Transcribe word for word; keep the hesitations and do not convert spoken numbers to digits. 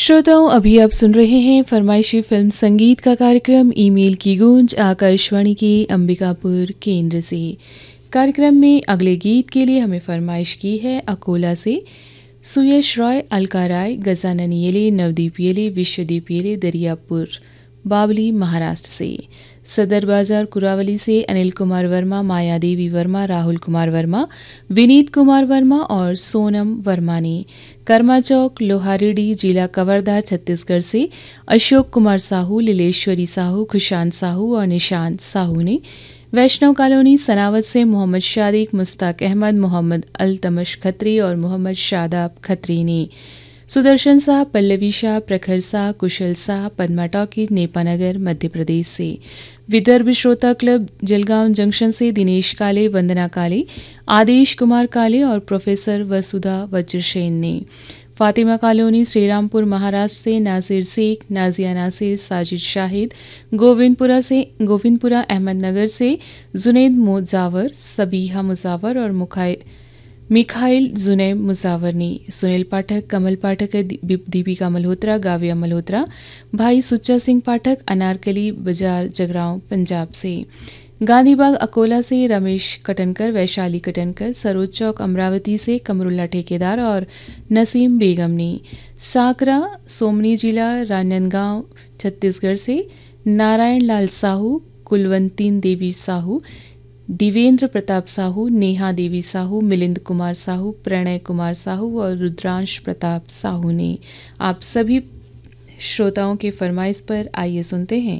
श्रोताओं, अभी आप सुन रहे हैं फरमाइशी फिल्म संगीत का कार्यक्रम ईमेल की गूंज आकाशवाणी के अंबिकापुर केंद्र से। कार्यक्रम में अगले गीत के लिए हमें फरमाइश की है अकोला से सुयश रॉय, अलका राय, गजानन येले, नवदीप येले, विश्वदीप येले, दरियापुर बावली महाराष्ट्र से। सदर बाजार कुरावली से अनिल कुमार वर्मा, माया देवी वर्मा, राहुल कुमार वर्मा, विनीत कुमार वर्मा और सोनम वर्मा ने। कर्मा चौक लोहारीडी जिला कवर्धा छत्तीसगढ़ से अशोक कुमार साहू, लीलेश्वरी साहू, खुशांत साहू और निशांत साहू ने। वैष्णव कॉलोनी सनावत से मोहम्मद शादिक, मुस्ताक अहमद, मोहम्मद अल्तमश खत्री और मोहम्मद शादाब खत्री ने। सुदर्शन शाह, पल्लवी शाह, प्रखर शाह, कुशल शाह, पद्मा टॉकी, नेपानगर मध्य प्रदेश से। विदर्भ श्रोता क्लब जलगांव जंक्शन से दिनेश काले, वंदना काले, आदेश कुमार काले और प्रोफेसर वसुधा वज्रसेन ने। फातिमा कॉलोनी श्रीरामपुर महाराष्ट्र से नासिर शेख, नाजिया नासिर, साजिद शाहिद, गोविंदपुरा से गोविंदपुरा अहमदनगर से जुनैद मुजावर, सबीहा मुजावर और मुखाई मिखाइल जुनैब मुजावर ने। सुनील पाठक, कमल पाठक, दीपिका मल्होत्रा, गाविया मल्होत्रा, भाई सुच्चा सिंह पाठक, अनारकली बाजार जगरांव पंजाब से। गांधीबाग अकोला से रमेश कटनकर, वैशाली कटनकर, सरोज चौक अमरावती से कमरुल्ला ठेकेदार और नसीम बेगम ने। साकरा सोमनी जिला राजनांदगांव छत्तीसगढ़ से नारायण लाल साहू, कुलवंतीन देवी साहू, दिवेंद्र प्रताप साहू, नेहा देवी साहू, मिलिंद कुमार साहू, प्रणय कुमार साहू और रुद्रांश प्रताप साहू ने। आप सभी श्रोताओं के फरमाइश पर आइए सुनते हैं